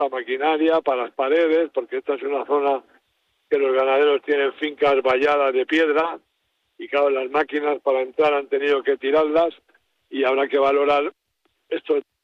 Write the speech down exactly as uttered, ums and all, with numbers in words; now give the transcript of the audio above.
la maquinaria, para las paredes, porque esta es una zona que los ganaderos tienen fincas valladas de piedra y claro, las máquinas para entrar han tenido que tirarlas y habrá que valorar esto